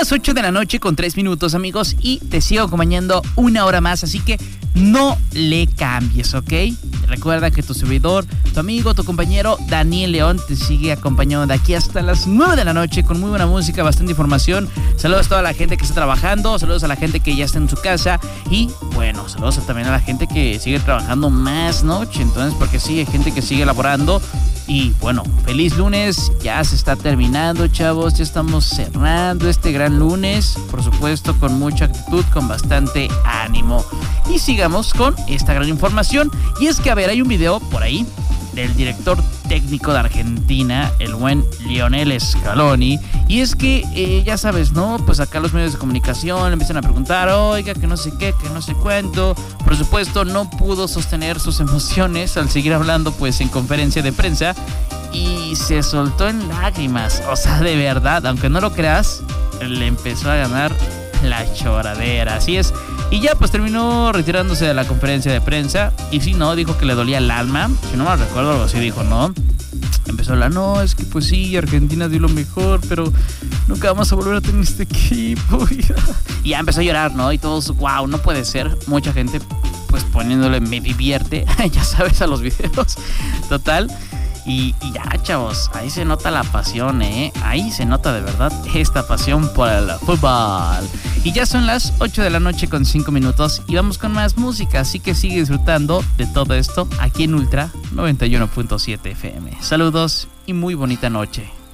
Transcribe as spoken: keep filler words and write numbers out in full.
las ocho de la noche con tres minutos, amigos, y te sigo acompañando una hora más, así que no le cambies, ¿ok? Recuerda que tu servidor, tu amigo, tu compañero Daniel León te sigue acompañando de aquí hasta las nueve de la noche con muy buena música, bastante información. Saludos a toda la gente que está trabajando, saludos a la gente que ya está en su casa y, bueno, saludos también a la gente que sigue trabajando más noche, entonces, porque sí, hay gente que sigue laborando. Y bueno, feliz lunes, ya se está terminando, chavos, ya estamos cerrando este gran lunes, por supuesto con mucha actitud, con bastante ánimo. Y sigamos con esta gran información, y es que, a ver, hay un video por ahí del director técnico de Argentina, el buen Lionel Scaloni, y es que, eh, ya sabes, ¿no? Pues acá los medios de comunicación le empiezan a preguntar, oiga, que no sé qué, que no sé cuánto. Por supuesto, no pudo sostener sus emociones al seguir hablando, pues, en conferencia de prensa, y se soltó en lágrimas. O sea, de verdad, aunque no lo creas, le empezó a ganar la choradera, así es. Y ya pues terminó retirándose de la conferencia de prensa. Y sí, no, dijo que le dolía el alma. Si no mal recuerdo, algo así dijo, ¿no? Empezó a hablar, no, es que pues sí, Argentina dio lo mejor, pero nunca vamos a volver a tener este equipo. Y ya empezó a llorar, ¿no? Y todos, wow, no puede ser. Mucha gente pues poniéndole me divierte, ya sabes, a los videos. Total. Y, y ya, chavos, ahí se nota la pasión, ¿eh? Ahí se nota de verdad esta pasión por el fútbol. Y ya son las ocho de la noche con cinco minutos y vamos con más música, así que sigue disfrutando de todo esto aquí en Ultra noventa y uno punto siete F M. Saludos y muy bonita noche.